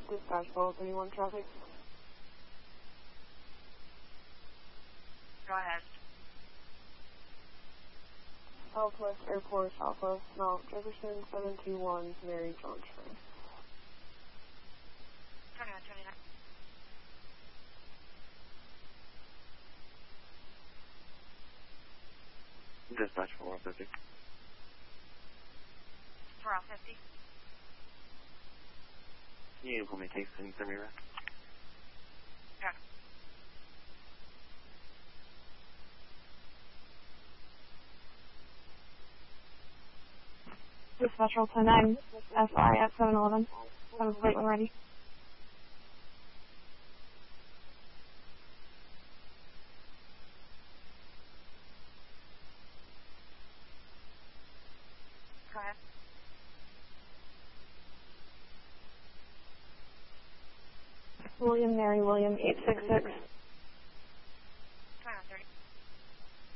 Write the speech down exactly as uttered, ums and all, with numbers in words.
Dispatch Bowl thirty-one traffic. Go ahead. Southwest Airport, Southwest Mount Jefferson, seven two one, Mary Johnston. twenty-one twenty-nine. Dispatch for one fifty. four L fifty. Can you pull me takes in semi-rack? Yeah. Dispatch roll ten nine, S I at seven eleven. Have a plate when ready. Go ahead. William Mary William eight six six.